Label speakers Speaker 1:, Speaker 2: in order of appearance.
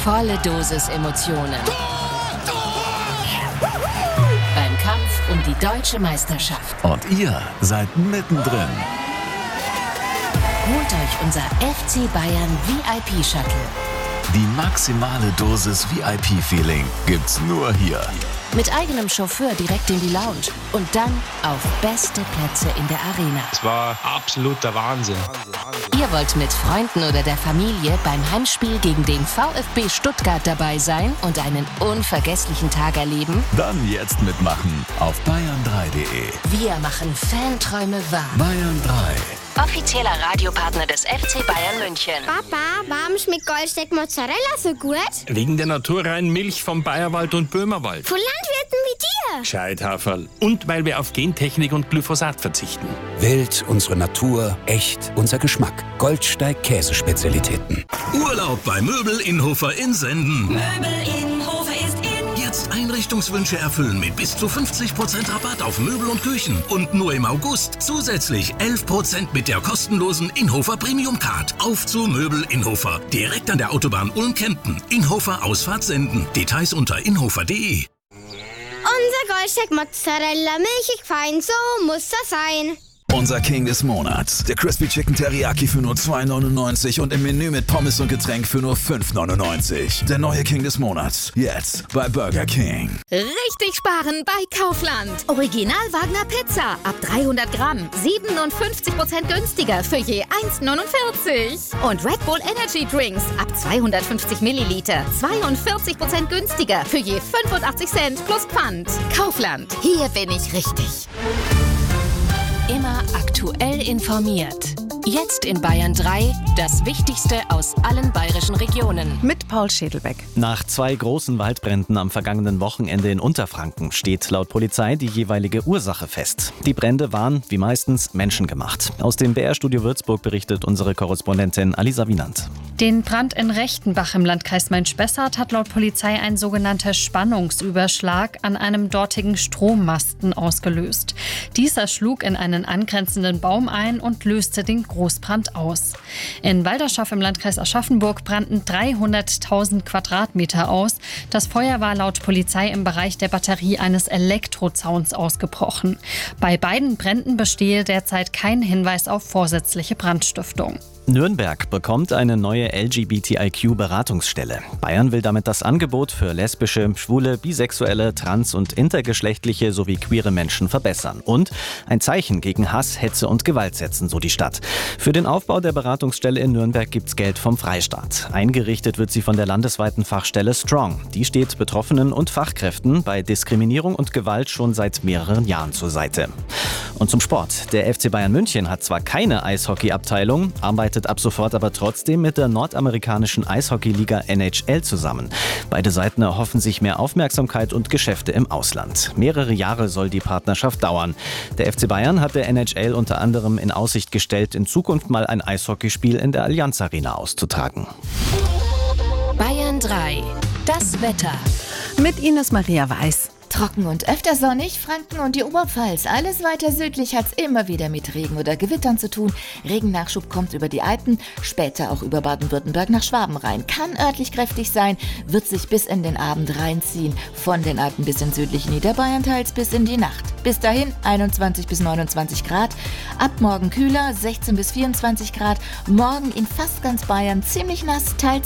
Speaker 1: volle Dosis Emotionen. Beim Kampf um die deutsche Meisterschaft.
Speaker 2: Und ihr seid mittendrin.
Speaker 1: Holt euch unser FC Bayern VIP-Shuttle.
Speaker 2: Die maximale Dosis VIP-Feeling gibt's nur hier.
Speaker 1: Mit eigenem Chauffeur direkt in die Lounge und dann auf beste Plätze in der Arena.
Speaker 3: Es war absoluter Wahnsinn.
Speaker 1: Ihr wollt mit Freunden oder der Familie beim Heimspiel gegen den VfB Stuttgart dabei sein und einen unvergesslichen Tag erleben?
Speaker 2: Dann jetzt mitmachen auf bayern3.de.
Speaker 1: Wir machen Fanträume wahr.
Speaker 2: Bayern 3.
Speaker 1: Offizieller Radiopartner des FC Bayern München.
Speaker 4: Papa, warum schmeckt Goldsteak Mozzarella so gut?
Speaker 5: Wegen der naturreinen Milch vom Bayerwald und Böhmerwald.
Speaker 4: Von Landwirten wie dir.
Speaker 5: Scheithaferl. Und weil wir auf Gentechnik und Glyphosat verzichten.
Speaker 6: Wild, unsere Natur, echt, unser Geschmack. Goldsteig Käsespezialitäten.
Speaker 7: Urlaub bei Möbel Inhofer in Senden.
Speaker 8: Möbel Inhofer ist in.
Speaker 7: Jetzt Einrichtungswünsche erfüllen mit bis zu 50% Rabatt auf Möbel und Küchen. Und nur im August zusätzlich 11% mit der kostenlosen Inhofer Premium Card. Auf zu Möbel Inhofer. Direkt an der Autobahn Ulm-Kempten. Inhofer Ausfahrt Senden. Details unter inhofer.de.
Speaker 4: Unser Goldsteak Mozzarella, milchig fein, so muss das sein.
Speaker 2: Unser King des Monats. Der Crispy Chicken Teriyaki für nur 2,99 und im Menü mit Pommes und Getränk für nur 5,99. Der neue King des Monats. Jetzt bei Burger King.
Speaker 9: Richtig sparen bei Kaufland. Original Wagner Pizza. Ab 300 Gramm. 57% günstiger für je 1,49. Und Red Bull Energy Drinks. Ab 250 Milliliter. 42% günstiger für je 85 Cent plus Pfand. Kaufland. Hier bin ich richtig.
Speaker 1: Immer aktuell informiert. Jetzt in Bayern 3 das Wichtigste aus allen bayerischen Regionen.
Speaker 10: Mit Paul Schädelbeck.
Speaker 11: Nach 2 großen Waldbränden am vergangenen Wochenende in Unterfranken steht laut Polizei die jeweilige Ursache fest. Die Brände waren, wie meistens, menschengemacht. Aus dem BR-Studio Würzburg berichtet unsere Korrespondentin Alisa Wienand.
Speaker 12: Den Brand in Rechtenbach im Landkreis Main-Spessart hat laut Polizei ein sogenannter Spannungsüberschlag an einem dortigen Strommasten ausgelöst. Dieser schlug in einen angrenzenden Baum ein und löste den Großbrand aus. In Walderschaff im Landkreis Aschaffenburg brannten 300.000 Quadratmeter aus. Das Feuer war laut Polizei im Bereich der Batterie eines Elektrozauns ausgebrochen. Bei beiden Bränden bestehe derzeit kein Hinweis auf vorsätzliche Brandstiftung.
Speaker 11: Nürnberg bekommt eine neue LGBTIQ-Beratungsstelle. Bayern will damit das Angebot für lesbische, schwule, bisexuelle, trans- und intergeschlechtliche sowie queere Menschen verbessern und ein Zeichen gegen Hass, Hetze und Gewalt setzen, so die Stadt. Für den Aufbau der Beratungsstelle in Nürnberg gibt's Geld vom Freistaat. Eingerichtet wird sie von der landesweiten Fachstelle Strong. Die steht Betroffenen und Fachkräften bei Diskriminierung und Gewalt schon seit mehreren Jahren zur Seite. Und zum Sport. Der FC Bayern München hat zwar keine Eishockey-Abteilung, arbeitet ab sofort aber trotzdem mit der nordamerikanischen Eishockeyliga NHL zusammen. Beide Seiten erhoffen sich mehr Aufmerksamkeit und Geschäfte im Ausland. Mehrere Jahre soll die Partnerschaft dauern. Der FC Bayern hat der NHL unter anderem in Aussicht gestellt, in Zukunft mal ein Eishockeyspiel in der Allianz Arena auszutragen.
Speaker 1: Bayern 3. Das Wetter.
Speaker 10: Mit Ines Maria Weiß.
Speaker 13: Trocken und öfter sonnig, Franken und die Oberpfalz. Alles weiter südlich hat's immer wieder mit Regen oder Gewittern zu tun. Regennachschub kommt über die Alpen, später auch über Baden-Württemberg nach Schwaben rein. Kann örtlich kräftig sein, wird sich bis in den Abend reinziehen. Von den Alpen bis in südlichen Niederbayern teils bis in die Nacht. Bis dahin 21 bis 29 Grad. Ab morgen kühler, 16 bis 24 Grad. Morgen in fast ganz Bayern ziemlich nass, teils